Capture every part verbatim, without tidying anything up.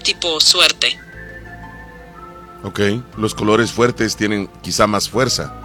tipo suerte. Ok, los colores fuertes tienen quizá más fuerza.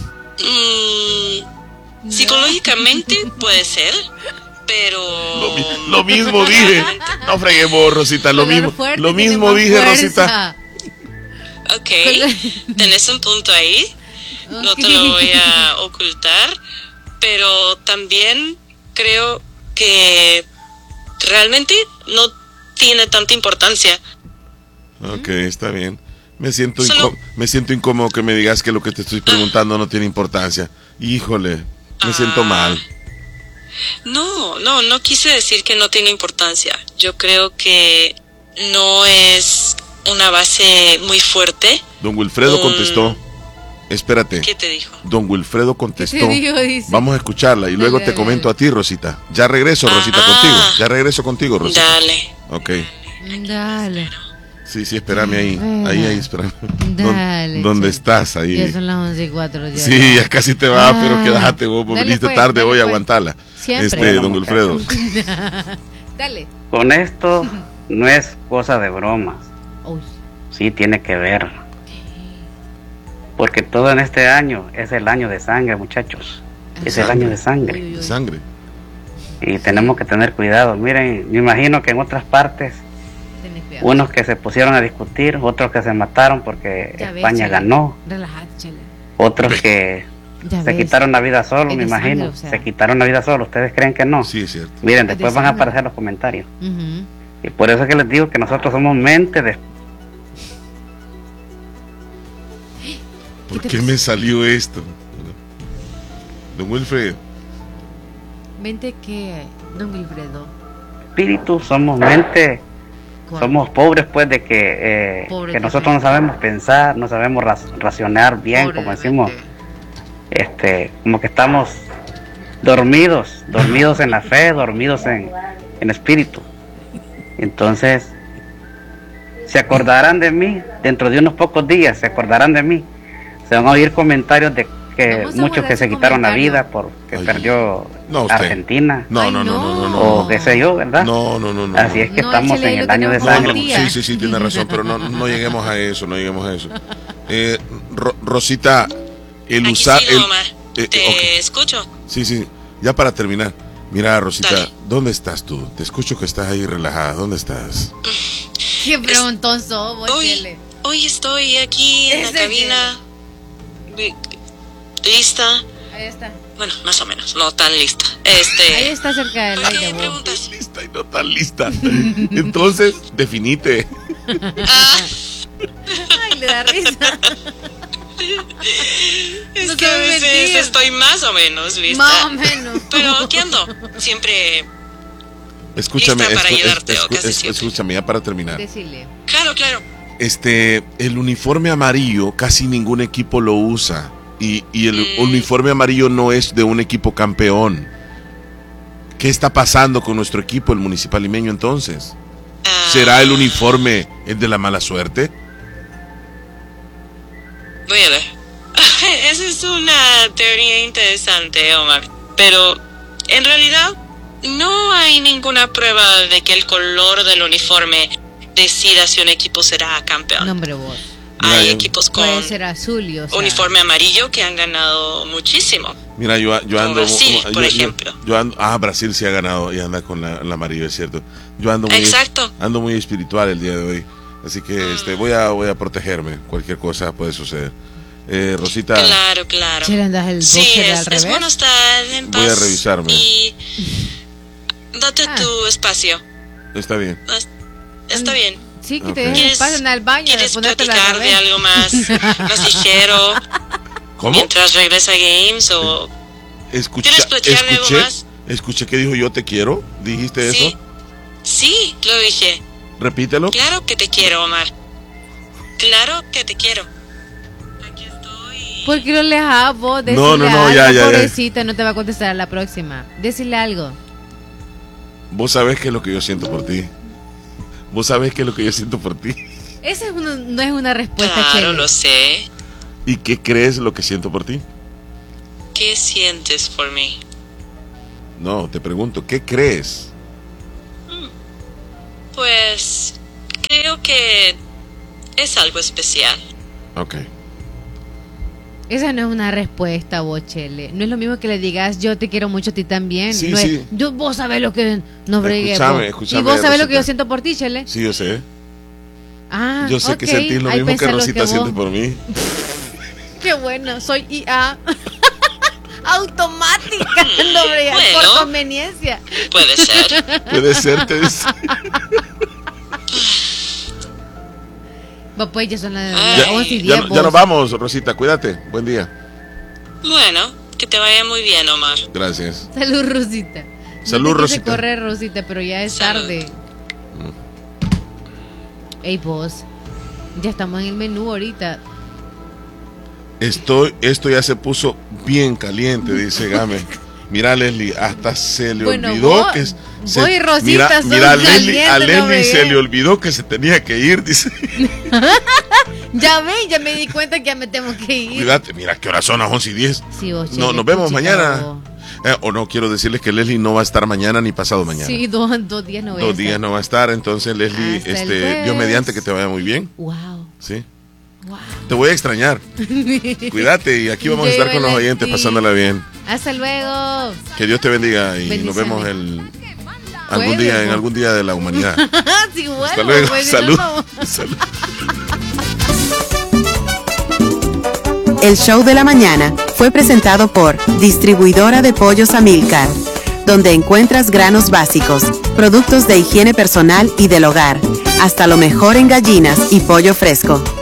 Mm, psicológicamente puede ser, pero... Lo, mi lo mismo dije. No freguemos, Rosita, lo mismo, lo mismo dije, fuerza. Rosita. Ok, tenés un punto ahí, okay. No te lo voy a ocultar, pero también creo que realmente no tiene tanta importancia. Ok, está bien. Me siento, Solo... me siento incómodo que me digas que lo que te estoy preguntando no tiene importancia. Híjole, me ah. siento mal. No, no, no quise decir que no tiene importancia. Yo creo que no es una base muy fuerte. Don Wilfredo um, contestó. Espérate. ¿Qué te dijo? Don Wilfredo contestó. Dijo, Vamos a escucharla y dale, luego te dale, comento dale. a ti, Rosita. Ya regreso, Rosita, ah, contigo. Ya regreso contigo, Rosita. Dale. Ok. Dale. Sí, sí, espérame ahí. Ahí, ahí, espérame. Dale. ¿Dónde estás? Ahí. Ya son las once y cuatro. Ya sí, ya casi te va, ah, pero quédate vos, vos viniste pues, tarde hoy, pues. aguantala. Siempre. Este, don Wilfredo. Dale. Con esto no es cosa de bromas. Uy. Sí, tiene que ver. Porque todo en este año es el año de sangre, muchachos. Es sangre. el año de sangre. De sangre. Y tenemos que tener cuidado. Miren, me imagino que en otras partes, unos que se pusieron a discutir, otros que se mataron porque ya España ves, ganó. Relájate, chale. Otros que ya se ves. quitaron la vida solo, me imagino. Sangre, o sea. Se quitaron la vida solo. ¿Ustedes creen que no? Sí, es cierto. Miren, después van a aparecer los comentarios. Uh-huh. Y por eso es que les digo que nosotros somos mente de... ¿Por qué, qué me salió esto? Don Wilfredo. ¿Mente qué, don Wilfredo? Espíritu, somos mente... ¿Cuál? Somos pobres, pues, de que, eh, que nosotros no sabemos pensar, no sabemos racionar bien, Pobre como decimos, este, como que estamos dormidos, dormidos en la fe, dormidos en, en espíritu. Entonces, se acordarán de mí, dentro de unos pocos días, se acordarán de mí. Se van a oír comentarios de que muchos que se quitaron la vida porque Ay, perdió no, Argentina. No, no, no, no, no, no. O qué sé yo, ¿verdad? No, no, no, no. Así es que no, estamos en el año de sangre. No, no, sí, sí, sí, tiene razón, pero no, no lleguemos a eso, no lleguemos a eso. Eh, Ro Rosita, el Aquí usar... sigo, el, Omar. Eh, Te okay. escucho. Sí, sí, ya para terminar. Mira, Rosita, Dale. ¿dónde estás tú? Te escucho que estás ahí relajada. ¿Dónde estás? Qué preguntón sos, hoy, hoy estoy aquí en la cabina. Lista. Ahí está. Bueno, más o menos, no tan lista. Este. Ahí está cerca del ¿Por qué aire. me preguntas? Lista y no tan lista. Entonces, definite. Ah. Ay, le da risa. Es no que a veces mentir. estoy más o menos lista. Más o menos. Pero aquí ando. Siempre. Escúchame, lista para escu ayudarte, escu o casi escu escúchame, ya para terminar. Decile. Claro, claro. Este, el uniforme amarillo casi ningún equipo lo usa. Y, y el mm. uniforme amarillo no es de un equipo campeón. ¿Qué está pasando con nuestro equipo, el Municipal Limeño, entonces? Uh, ¿Será el uniforme el de la mala suerte? Voy a ver. Esa es una teoría interesante, Omar. Pero en realidad no hay ninguna prueba de que el color del uniforme decida si un equipo será campeón. No, hombre, vos. Hay Mira, equipos con puede ser azul, o sea, uniforme amarillo que han ganado muchísimo. Mira, yo, yo ando... Brasil, yo, por yo, ejemplo. Yo, yo ando, ah, Brasil sí ha ganado y anda con la, la amarillo, es cierto. Yo ando muy, Exacto. ando muy espiritual el día de hoy. Así que mm. este, voy, a, voy a protegerme. Cualquier cosa puede suceder. Eh, Rosita... Claro, claro. El sí, es, es bueno estar en paz. Voy a revisarme. Y date ah. tu espacio. Está bien. Está bien. Sí, que okay. te dejen pasen al baño. ¿Quieres platicar de algo más, más ligero? ¿Cómo? Mientras regresa a Games o... Escucha, ¿Quieres platicar de escuché, algo más? Escuché que dijo yo te quiero. ¿Dijiste ¿Sí? eso? Sí, lo dije. Repítelo. Claro que te quiero, Omar. Claro que te quiero. Aquí estoy. ¿Por qué lo lejas vos? Decile no, no, no, algo, ya, ya, pobrecita, ya. No te va a contestar a la próxima. Decile algo. Vos sabés qué es lo que yo siento por ti. Vos sabés qué es lo que yo siento por ti. Esa es una, no es una respuesta Claro, chévere. lo sé. ¿Y qué crees lo que siento por ti? ¿Qué sientes por mí? No, te pregunto, ¿qué crees? Pues creo creo que es algo especial. Ok. Esa no es una respuesta, Bochele. No es lo mismo que le digas, yo te quiero mucho a ti también. Sí, no sí. Es, yo, vos sabés lo que no bregué. Escúchame, escúchame, y vos sabés Rosita. lo que yo siento por ti, Chele. Sí, yo sé. Ah, Yo sé ok. que sentís lo Ahí mismo que pensá lo Rosita vos- siente por mí. Qué bueno, soy I A. Automática, no bregué, Bueno. por conveniencia. Puede ser. Puede ser, te dice. Bueno, pues ya son las Ay. las once y Ya, diez. ya nos vamos, Rosita, cuídate. Buen día. Bueno, que te vaya muy bien, Omar. Gracias. Salud, Rosita. Salud, No te quise Rosita. correr, Rosita, pero ya es Salud. tarde. Ey, vos. Ya estamos en el menú ahorita. Estoy, esto ya se puso bien caliente, dice Game. Mira, Leslie, hasta se le Bueno, olvidó vos- que se, vos y Rosita mira, son mira, a Leslie, calientes, a no Leslie bregué. se le olvidó que se tenía que ir, dice. Ya ve, ya me di cuenta que ya me tengo que ir. Cuídate, mira qué horas son las once y diez. Sí, vos, No, Chele, nos vemos puchica, mañana. vos. Eh, o no, quiero decirles que Leslie no va a estar mañana ni pasado mañana. Sí, dos, dos días no voy a Dos estar. días no va a estar, entonces Leslie, Hasta el este, jueves. Dios mediante que te vaya muy bien. Wow, Sí. wow. Te voy a extrañar. Cuídate y aquí vamos a Yo estar con los igual a oyentes ti. pasándola bien. Hasta luego. Que Dios te bendiga y nos Bendiciones. vemos el algún Jueves, día en ¿no? algún día de la humanidad. Sí, bueno, Hasta luego. pues, si Salud. no, no. Salud. El show de la mañana fue presentado por Distribuidora de Pollos Amilcar, donde encuentras granos básicos, productos de higiene personal y del hogar, hasta lo mejor en gallinas y pollo fresco.